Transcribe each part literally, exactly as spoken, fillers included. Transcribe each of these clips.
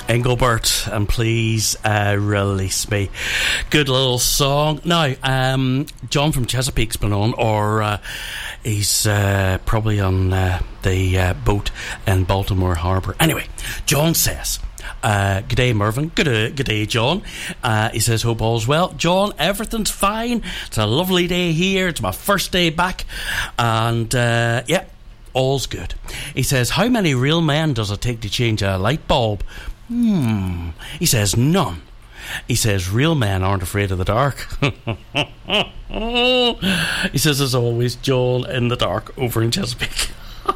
Engelbert, and Please uh, Release Me. Good little song. Now, um, John from Chesapeake's been on, or uh, he's uh, probably on uh, the uh, boat in Baltimore Harbour. Anyway, John says, uh, good day, Mervyn. Good, uh, good day, John. Uh, he says, hope all's well. John, everything's fine. It's a lovely day here. It's my first day back. And, uh, yeah, all's good. He says, how many real men does it take to change a light bulb? Hmm. He says, none. He says, real men aren't afraid of the dark. He says, as always, John in the dark over in Chesapeake.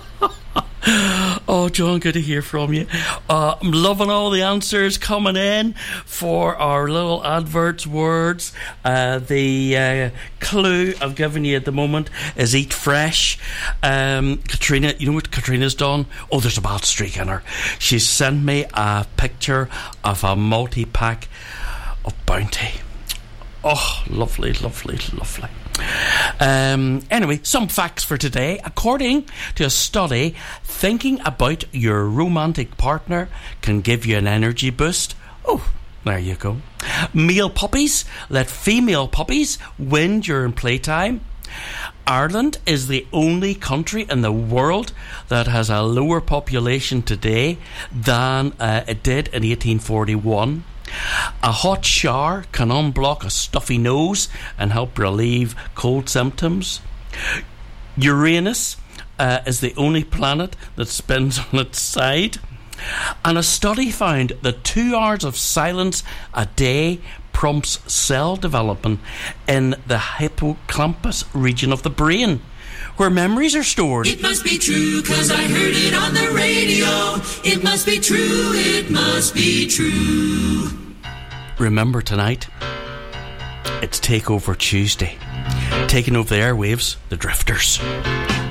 Oh, John, good to hear from you. Uh, I'm loving all the answers coming in for our little adverts words. Uh, the uh, clue I've given you at the moment is eat fresh. Um, Katrina, you know what Katrina's done? Oh, there's a bad streak in her. She's sent me a picture of a multi-pack of Bounty. Oh, lovely, lovely, lovely. Um, anyway, some facts for today. According to a study, thinking about your romantic partner can give you an energy boost. Oh, there you go. Male puppies let female puppies win during playtime. Ireland is the only country in the world that has a lower population today than uh, it did in eighteen forty-one. A hot shower can unblock a stuffy nose and help relieve cold symptoms. Uranus uh, is the only planet that spins on its side. And a study found that two hours of silence a day prompts cell development in the hippocampus region of the brain, where memories are stored. It must be true, 'cause I heard it on the radio. It must be true, it must be true. Remember tonight, it's Takeover Tuesday. Taking over the airwaves, the Drifters.